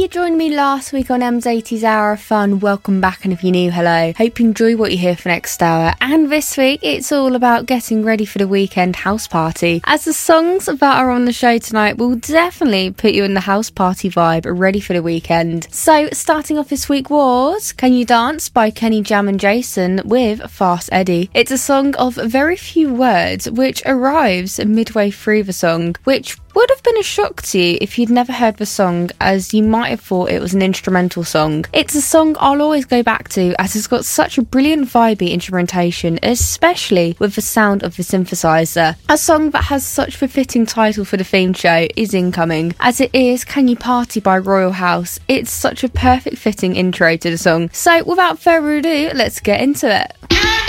you joined me last week on M's 80s Hour of Fun, welcome back, and if you're new, hello. Hope you enjoy what you hear for next hour. And this week, it's all about getting ready for the weekend house party, as the songs that are on the show tonight will definitely put you in the house party vibe, ready for the weekend. So, starting off this week was Can You Dance by Kenny Jam and Jason with Fast Eddie. It's a song of very few words, which arrives midway through the song, which would have been a shock to you if you'd never heard the song, as you might have thought it was an instrumental song. It's a song I'll always go back to, as it's got such a brilliant vibey instrumentation, especially with the sound of the synthesizer. A song that has such a fitting title for the theme show is incoming, as it is Can You Party by Royal House. It's such a perfect fitting intro to the song. So without further ado, let's get into it.